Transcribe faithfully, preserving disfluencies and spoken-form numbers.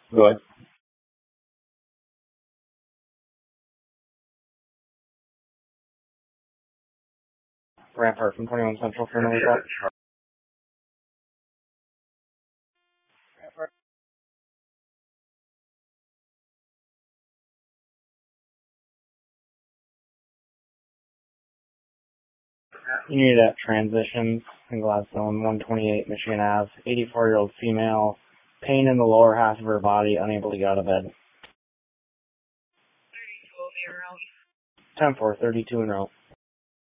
Go ahead. Rampart from twenty-one Central for another call. Rampart. You need at Transitions in Gladstone, one twenty-eight Michigan Avenue, eighty-four-year-old female, pain in the lower half of her body, unable to get out of bed. thirty-two in row. ten four, thirty-two in row.